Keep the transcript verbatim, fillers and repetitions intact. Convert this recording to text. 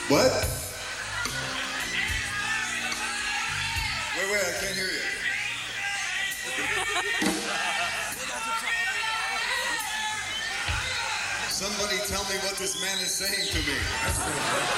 What? Wait, wait, I can't hear you. Somebody tell me what this man is saying to me.